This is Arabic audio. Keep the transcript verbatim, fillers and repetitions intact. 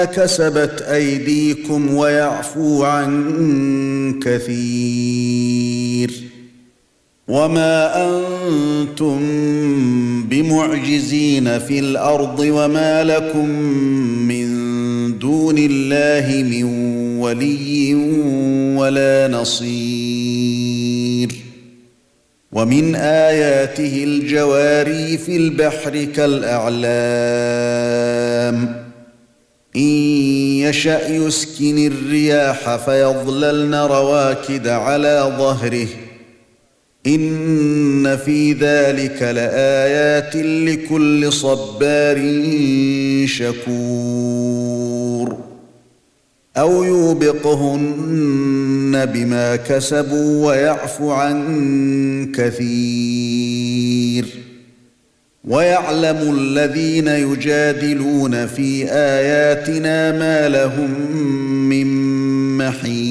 كسبت أيديكم ويعفو عن كثير وما أنتم بمعجزين في الأرض وما لكم من دون الله من ولي ولا نصير ومن آياته الجواري في البحر كالأعلام إن يشأ يسكن الرياح فيظللن رواكد على ظهره إن في ذلك لآيات لكل صبار شكور أو يوبقهن بما كسبوا ويعفو عن كثير ويعلم الذين يجادلون في آياتنا ما لهم من محيص